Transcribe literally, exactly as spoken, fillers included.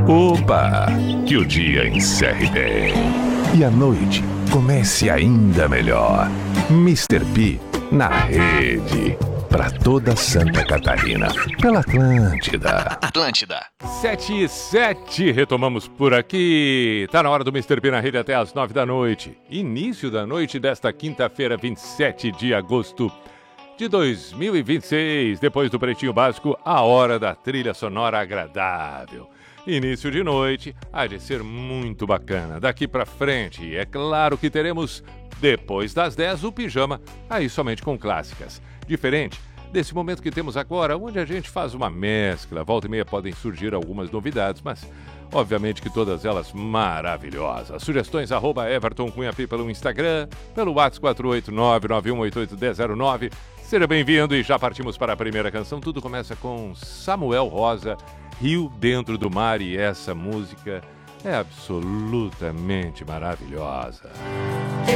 Opa! Que o dia encerre bem e a noite comece ainda melhor. mister P na rede, pra toda Santa Catarina, pela Atlântida. Atlântida. sete e sete, retomamos por aqui. Tá na hora do mister P na rede até às nove da noite. Início da noite desta quinta-feira, vinte e sete de agosto de dois mil e vinte e seis. Depois do Pretinho Básico, a hora da trilha sonora agradável. Início de noite, há de ser muito bacana. Daqui pra frente, é claro que teremos, depois das dez, o Pijama, aí somente com clássicas. Diferente desse momento que temos agora, onde a gente faz uma mescla. Volta e meia podem surgir algumas novidades, mas obviamente que todas elas maravilhosas. Sugestões, arroba Everton Cunha P pelo Instagram, pelo WhatsApp quatro oito nove nove um oito oito um zero zero nove. Seja bem-vindo e já partimos para a primeira canção. Tudo começa com Samuel Rosa, Rio Dentro do Mar, e essa música é absolutamente maravilhosa.